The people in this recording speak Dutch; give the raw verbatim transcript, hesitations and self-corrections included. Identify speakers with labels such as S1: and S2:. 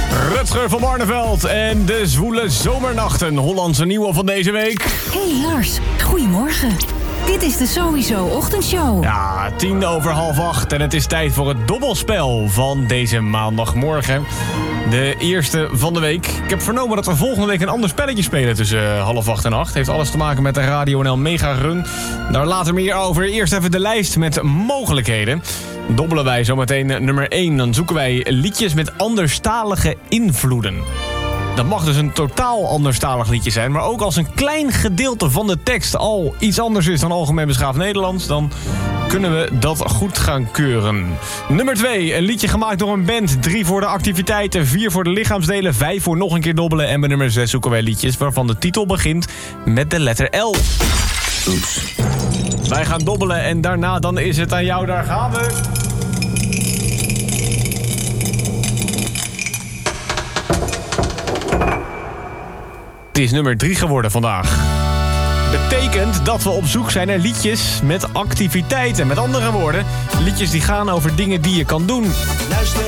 S1: Rutger van Barneveld en de zwoele zomernachten. Hollandse nieuwe van deze week.
S2: Hey Lars, goedemorgen. Dit is de Sowieso Ochtendshow.
S1: Ja, tien over half acht en het is tijd voor het dobbelspel van deze maandagmorgen. De eerste van de week. Ik heb vernomen dat we volgende week een ander spelletje spelen tussen uh, half acht en acht. Heeft alles te maken met de Radio N L Mega Run. Daar later meer over. Eerst even de lijst met mogelijkheden. Dobbelen wij zometeen nummer één. Dan zoeken wij liedjes met anderstalige invloeden. Dat mag dus een totaal anderstalig liedje zijn. Maar ook als een klein gedeelte van de tekst al iets anders is dan algemeen beschaafd Nederlands, dan kunnen we dat goed gaan keuren. Nummer twee, een liedje gemaakt door een band. Drie voor de activiteiten, vier voor de lichaamsdelen, vijf voor nog een keer dobbelen. En bij nummer zes zoeken wij liedjes waarvan de titel begint met de letter L. Oeps. Wij gaan dobbelen en daarna dan is het aan jou. Daar gaan we. Het is nummer drie geworden vandaag. Betekent dat we op zoek zijn naar liedjes met activiteiten. Met andere woorden, liedjes die gaan over dingen die je kan doen.
S3: Luister